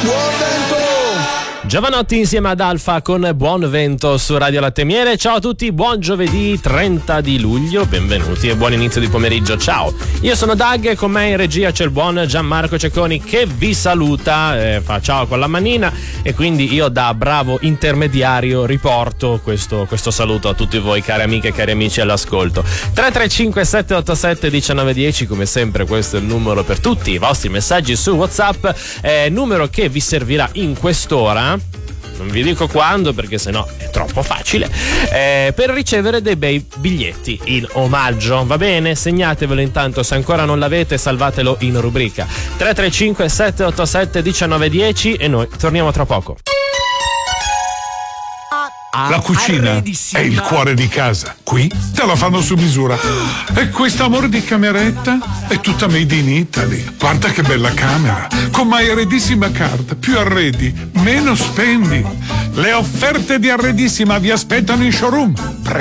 Giovanotti insieme ad Alfa con Buon Vento su Radio Latte Miele. Ciao a tutti, buon giovedì 30 di luglio, benvenuti e buon inizio di pomeriggio. Ciao, io sono Doug e con me in regia c'è il buon Gianmarco Cecconi che vi saluta, fa ciao con la manina e quindi io da bravo intermediario riporto questo saluto a tutti voi cari amiche e cari amici all'ascolto. 335 787 1910, come sempre questo è il numero per tutti i vostri messaggi su WhatsApp, numero che vi servirà in quest'ora. Non vi dico quando perché sennò è troppo facile, per ricevere dei bei biglietti in omaggio, va bene? Segnatevelo intanto, se ancora non l'avete salvatelo in rubrica 335 787 1910 e noi torniamo tra poco. La cucina è il cuore di casa. Qui te la fanno su misura. E quest'amore di cameretta è tutta made in Italy. Guarda che bella camera. Con My Arredissima Card. Più arredi, meno spendi. Le offerte di Arredissima vi aspettano in showroom.